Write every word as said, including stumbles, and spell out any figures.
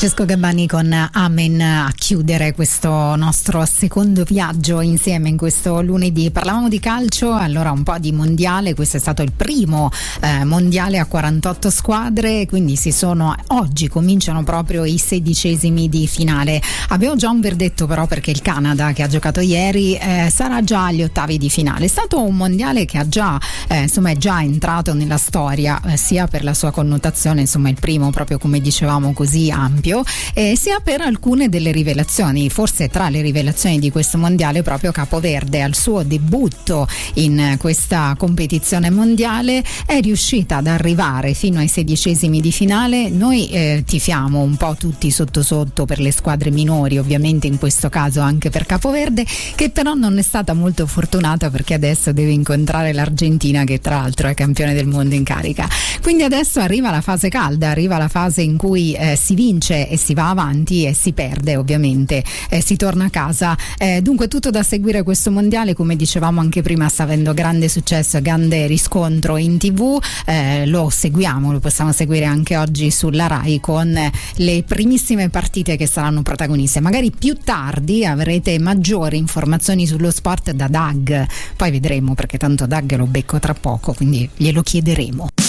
Francesco Gabbani con Amen a chiudere questo nostro secondo viaggio insieme in questo lunedì. Parlavamo di calcio, allora un po' di mondiale. Questo è stato il primo eh, mondiale a quarantotto squadre, quindi si sono oggi cominciano proprio i sedicesimi di finale. Avevo già un verdetto però, perché il Canada, che ha giocato ieri, eh, sarà già agli ottavi di finale. È stato un mondiale che ha già eh, insomma è già entrato nella storia, eh, sia per la sua connotazione, insomma il primo proprio come dicevamo così ampio, eh, sia per alcune delle rivelazioni. Forse tra le rivelazioni di questo mondiale proprio Capoverde, al suo debutto in questa competizione mondiale, è riuscita ad arrivare fino ai sedicesimi di finale. Noi eh, tifiamo un po' tutti sotto sotto per le squadre minori, ovviamente in questo caso anche per Capoverde, che però non è stata molto fortunata, perché adesso deve incontrare l'Argentina, che tra l'altro è campione del mondo in carica. Quindi adesso arriva la fase calda, arriva la fase in cui eh, si vince e si va avanti e si perde, ovviamente eh, si torna a casa. Eh, dunque tutto da seguire questo mondiale, come dicevamo anche prima, sta avendo grande successo e grande riscontro in tv, eh, lo seguiamo, lo possiamo seguire anche oggi sulla Rai con le primissime partite che saranno protagoniste. Magari più tardi avrete maggiori informazioni sullo sport da Doug, poi vedremo, perché tanto Doug lo becco tra poco, quindi glielo chiederemo.